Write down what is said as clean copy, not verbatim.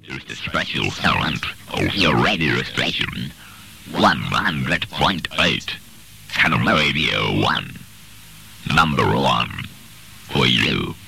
Here's the special sound of your radio station, 100.8, Canada Radio 1, number 1, for you.